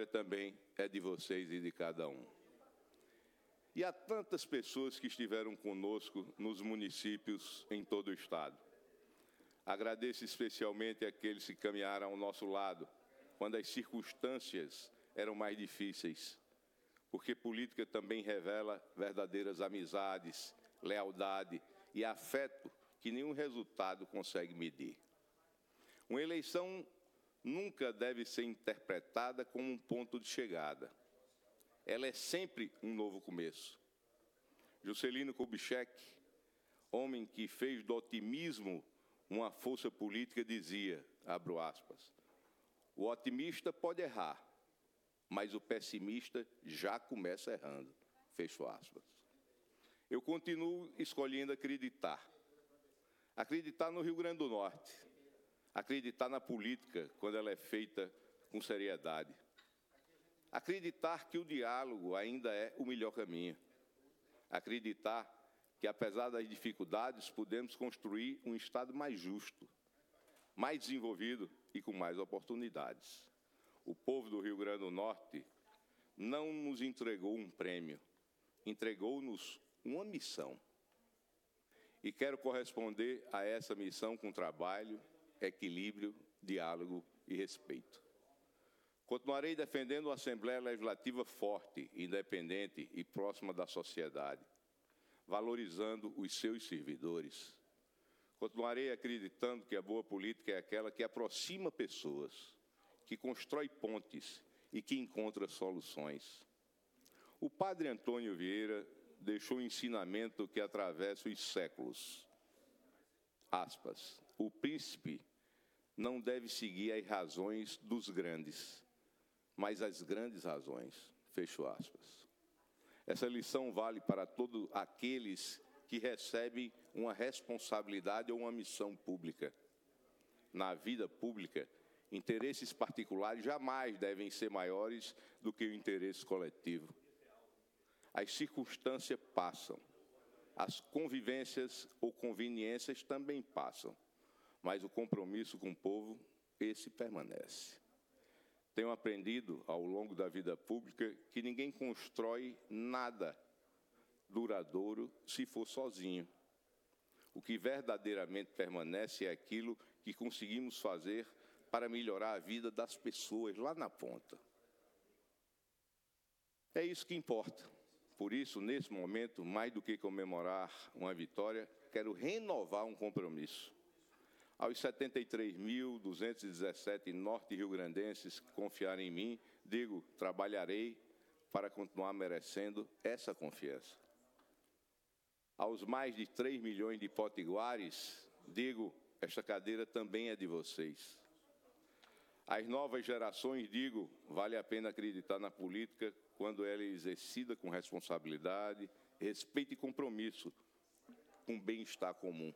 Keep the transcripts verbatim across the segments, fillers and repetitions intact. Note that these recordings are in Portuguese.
vitória também é de vocês e de cada um. E há tantas pessoas que estiveram conosco nos municípios em todo o Estado. Agradeço especialmente àqueles que caminharam ao nosso lado, quando as circunstâncias eram mais difíceis, porque política também revela verdadeiras amizades, lealdade e afeto que nenhum resultado consegue medir. Uma eleição nunca deve ser interpretada como um ponto de chegada. Ela é sempre um novo começo. Juscelino Kubitschek, homem que fez do otimismo uma força política, dizia, abro aspas, o otimista pode errar, mas o pessimista já começa errando, fecho aspas. Eu continuo escolhendo acreditar. Acreditar no Rio Grande do Norte. Acreditar na política quando ela é feita com seriedade. Acreditar que o diálogo ainda é o melhor caminho. Acreditar que, apesar das dificuldades, podemos construir um Estado mais justo, mais desenvolvido e com mais oportunidades. O povo do Rio Grande do Norte não nos entregou um prêmio, entregou-nos uma missão. E quero corresponder a essa missão com trabalho, equilíbrio, diálogo e respeito. Continuarei defendendo uma Assembleia Legislativa forte, independente e próxima da sociedade, valorizando os seus servidores. Continuarei acreditando que a boa política é aquela que aproxima pessoas, que constrói pontes e que encontra soluções. O padre Antônio Vieira deixou um ensinamento que atravessa os séculos. Aspas, o príncipe não deve seguir as razões dos grandes, mas as grandes razões, fecho aspas. Essa lição vale para todos aqueles que recebem uma responsabilidade ou uma missão pública. Na vida pública, interesses particulares jamais devem ser maiores do que o interesse coletivo. As circunstâncias passam, as convivências ou conveniências também passam, mas o compromisso com o povo, esse permanece. Tenho aprendido, ao longo da vida pública, que ninguém constrói nada duradouro se for sozinho. O que verdadeiramente permanece é aquilo que conseguimos fazer para melhorar a vida das pessoas lá na ponta. É isso que importa. Por isso, nesse momento, mais do que comemorar uma vitória, quero renovar um compromisso. Aos setenta e três mil duzentos e dezessete norte-riograndenses que confiarem em mim, digo, trabalharei para continuar merecendo essa confiança. Aos mais de três milhões de potiguares, digo, esta cadeira também é de vocês. Às novas gerações, digo, vale a pena acreditar na política quando ela é exercida com responsabilidade, respeito e compromisso com o bem-estar comum.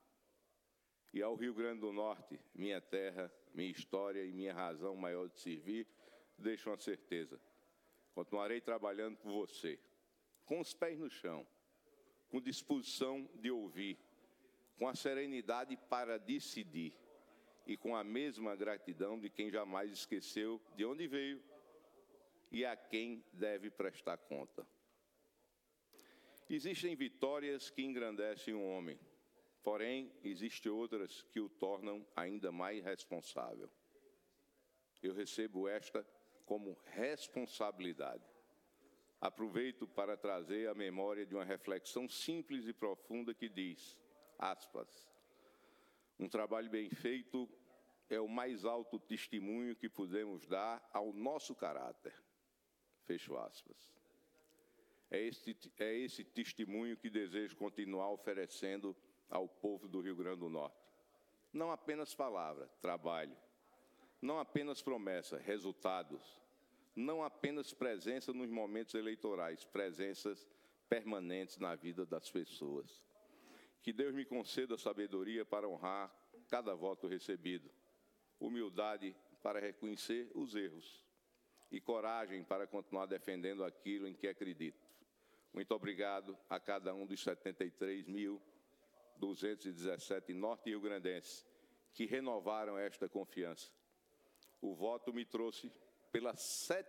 E ao Rio Grande do Norte, minha terra, minha história e minha razão maior de servir, deixo uma certeza. Continuarei trabalhando por você, com os pés no chão, com disposição de ouvir, com a serenidade para decidir e com a mesma gratidão de quem jamais esqueceu de onde veio e a quem deve prestar conta. Existem vitórias que engrandecem um homem, porém, existem outras que o tornam ainda mais responsável. Eu recebo esta como responsabilidade. Aproveito para trazer à memória de uma reflexão simples e profunda que diz, aspas, um trabalho bem feito é o mais alto testemunho que podemos dar ao nosso caráter. Fecho aspas. É esse, é esse testemunho que desejo continuar oferecendo ao povo do Rio Grande do Norte. Não apenas palavra, trabalho. Não apenas promessa, resultados. Não apenas presença nos momentos eleitorais, presenças permanentes na vida das pessoas. Que Deus me conceda sabedoria para honrar cada voto recebido, humildade para reconhecer os erros e coragem para continuar defendendo aquilo em que acredito. Muito obrigado a cada um dos setenta e três mil duzentos e dezessete norte-riograndenses que renovaram esta confiança. O voto me trouxe pela sétima